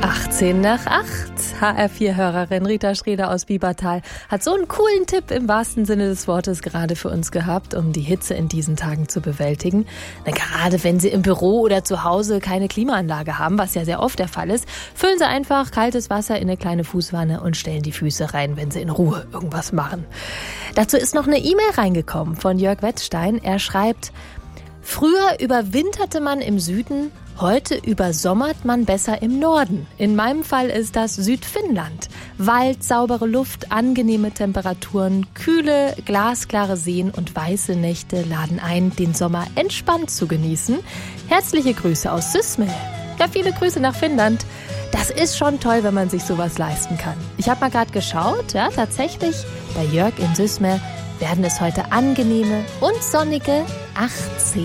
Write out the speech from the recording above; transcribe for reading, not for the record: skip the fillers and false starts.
18 nach 8. HR4-Hörerin Rita Schreder aus Biebertal hat so einen coolen Tipp im wahrsten Sinne des Wortes gerade für uns gehabt, um die Hitze in diesen Tagen zu bewältigen. Na, gerade wenn Sie im Büro oder zu Hause keine Klimaanlage haben, was ja sehr oft der Fall ist, füllen Sie einfach kaltes Wasser in eine kleine Fußwanne und stellen die Füße rein, wenn Sie in Ruhe irgendwas machen. Dazu ist noch eine E-Mail reingekommen von Jörg Wettstein. Er schreibt: Früher überwinterte man im Süden, heute übersommert man besser im Norden. In meinem Fall ist das Südfinnland. Wald, saubere Luft, angenehme Temperaturen, kühle, glasklare Seen und weiße Nächte laden ein, den Sommer entspannt zu genießen. Herzliche Grüße aus Sysmel. Ja, viele Grüße nach Finnland. Das ist schon toll, wenn man sich sowas leisten kann. Ich habe mal gerade geschaut, ja, tatsächlich bei Jörg in Sysmel werden es heute angenehme und sonnige 18